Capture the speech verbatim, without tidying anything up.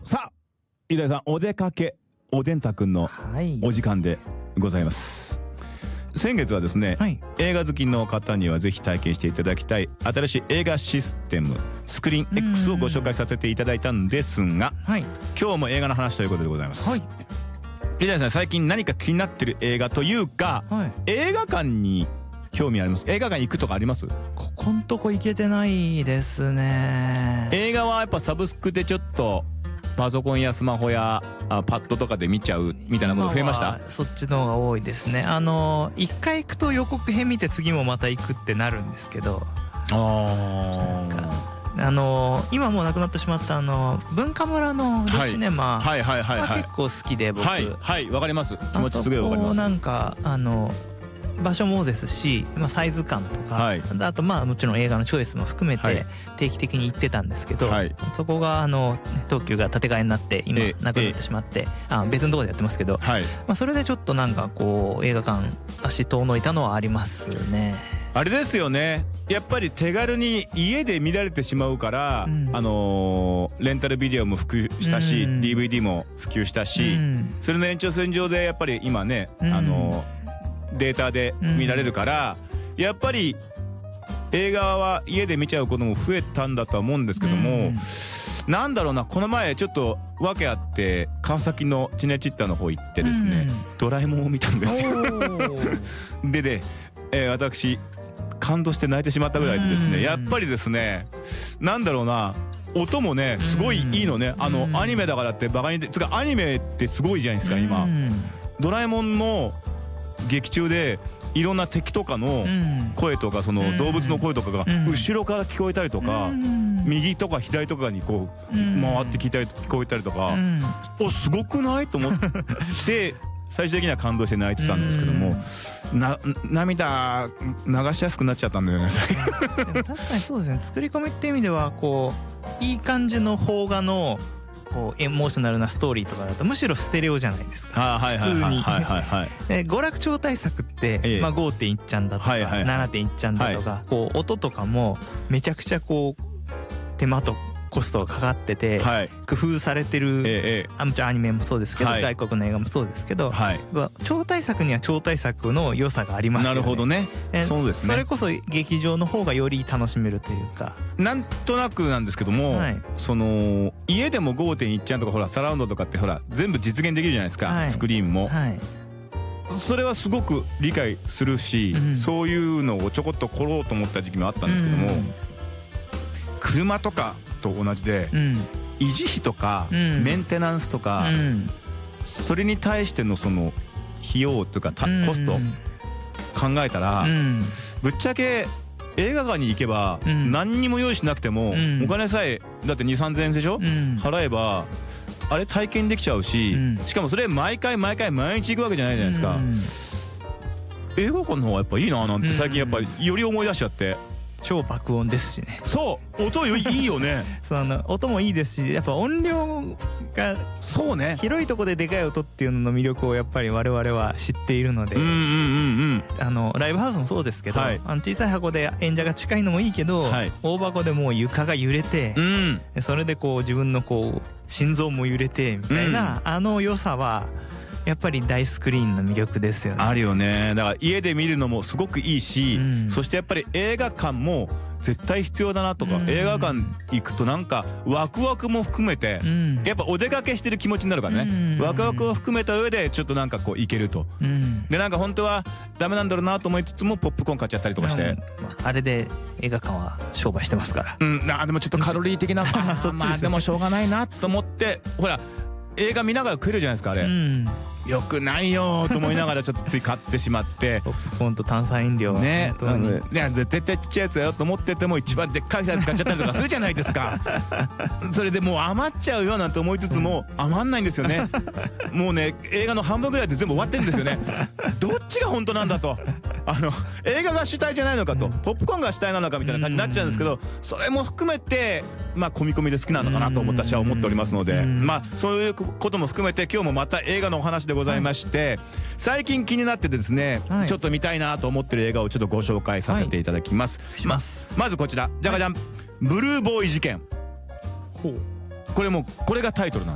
さあ井田さん、お出かけおでんたくんのお時間でございます、はい、先月はですね、はい、映画好きの方にはぜひ体験していただきたい新しい映画システムスクリーン X をご紹介させていただいたんですが、はい、今日も映画の話ということでございます、はい、井田さん、最近何か気になってる映画というか、はい、映画館に興味あります？映画館行くとかあります？ ここんとこ行けてないですね。 映画はやっぱサブスクでちょっとパソコンやスマホやパッドとかで見ちゃうみたいなこと増えました？ そっちの方が多いですね。あの一回行くと予告編見て次もまた行くってなるんですけど、ああの今もうなくなってしまったあの文化村のルシネマは結構好きで、僕はいはいわかります。気持ちすごいわかります。 なんかあの場所もですし、まあ、サイズ感とか、はい、あとまあもちろん映画のチョイスも含めて定期的に行ってたんですけど、はい、そこがあの東急が建て替えになって今なくなってしまって、あ別のところでやってますけど、はい、まあそれでちょっとなんかこう映画館足遠のいたのはありますね。 あれですよね、やっぱり手軽に家で見られてしまうから、うん、あのー、レンタルビデオも普及したし、うん、ディーブイディー も普及したし、うん、それの延長線上でやっぱり今ね、うん、あのーデータで見られるから、うん、やっぱり映画は家で見ちゃうことも増えたんだとは思うんですけども、うん、なんだろうな、この前ちょっと訳あって川崎のチネチッタの方行ってですね、うん、ドラえもんを見たんですよでで、えー、私感動して泣いてしまったぐらいでですね、うん、やっぱりですね、なんだろうな、音もねすごいいいのね、うん、あのアニメだからってバカにでつかアニメってすごいじゃないですか今、うん、ドラえもんの劇中でいろんな敵とかの声とかその動物の声とかが後ろから聞こえたりとか、右とか左とかにこう回って聞いたり聞こえたりとか、おすごくないと思って最終的には感動して泣いてたんですけども、な涙流しやすくなっちゃったんだよねでも確かにそうですね、作り込みって意味ではこういい感じの邦画のこうエモーショナルなストーリーとかだとむしろステレオじゃないですか、普通に。娯楽超大作って、ええまあ、ごてんいちちゃんだとか ななてんいちちゃんだとか、こう音とかもめちゃくちゃこう手間とコストがかかってて、はい、工夫されてる、ええ、もちろんアニメもそうですけど、はい、外国の映画もそうですけど、はい、超大作には超大作の良さがありますよね。 なるほどね、えー、そうですね。 それこそ劇場の方がより楽しめるというか、 なんとなくなんですけども、はい、その家でも ごてんいちちゃんとかほらサラウンドとかってほら全部実現できるじゃないですか、はい、スクリーンも、はい、それはすごく理解するし、うん、そういうのをちょこっと来ろうと思った時期もあったんですけども、うん、車とかと同じで、うん、維持費とか、うん、メンテナンスとか、うん、それに対してのその費用とかコスト考えたら、うん、ぶっちゃけ映画館に行けば、うん、何にも用意しなくても、うん、お金さえだってにせんさんぜんえんでしょ、うん、払えばあれ体験できちゃうし、うん、しかもそれ毎回毎回毎日行くわけじゃないじゃないですか、うん、映画館の方がやっぱいいななんて最近やっぱりより思い出しちゃって。 超爆音ですしね。 そう音いいよねそうあの音もいいですし、やっぱ音量がそうね、 広いとこででかい音っていうのの魅力をやっぱり我々は知っているので、うんうんうんうん、あのライブハウスもそうですけど、はい、あの小さい箱で演者が近いのもいいけど、はい、大箱でもう床が揺れて、うん、それでこう自分のこう心臓も揺れてみたいな、うん、あの良さはやっぱり大スクリーンの魅力ですよね。 あるよね。だから家で見るのもすごくいいし、うん、そしてやっぱり映画館も絶対必要だなとか、うん、映画館行くとなんかワクワクも含めて、うん、やっぱお出かけしてる気持ちになるからね、うん、ワクワクを含めた上でちょっとなんかこう行けると、うん、でなんか本当はダメなんだろうなと思いつつもポップコーン買っちゃったりとかして、うん、 あれで映画館は商売してますから、 うん、あでもちょっとカロリー的なそっちまあでもしょうがないなと思ってほら映画見ながら食えるじゃないですかあれ、うん、よくないよと思いながらちょっとつい買ってしまってポップコーンと炭酸飲料ね、いや絶対ちっちゃいやつだよと思ってても一番でっかいやつ買っちゃったりとかするじゃないですかそれでもう余っちゃうよなんて思いつつも余んないんですよねもうね映画の半分ぐらいで全部終わってるんですよねどっちが本当なんだとあの映画が主体じゃないのかとポップコーンが主体なのかみたいな感じになっちゃうんですけど、それも含めてまあ込み込みで好きなのかなと私は思っておりますので、まあそういうことも含めて今日もまた映画のお話でございまして、最近気になっててですね、ちょっと見たいなと思ってる映画をちょっとご紹介させていただきます。ままずこちらじゃがじゃん、ブルーボーイ事件。ほうこれもこれがタイトルなんです。